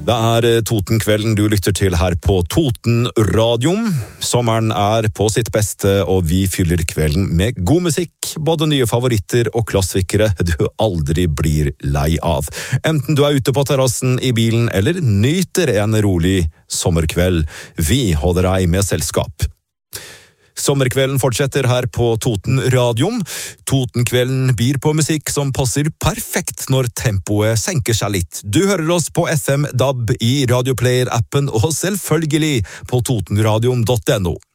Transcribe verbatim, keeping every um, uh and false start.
Det er Totenkvelden du lytter til her på Totenradion. Sommeren er på sitt beste, og vi fyller kvelden med god musikk, både nye favoritter og klassikere du aldri blir lei av. Enten du er ute på terrassen i bilen eller nyter en rolig sommerkveld, vi holder deg med selskap. Sommerkvelden fortsetter her på Totenradion. Totenkvelden byr på musikk som passer perfekt når tempoet senker seg litt. Du hører oss på F M D A B i Radioplayer-appen og selvfølgelig på totenradion punktum no.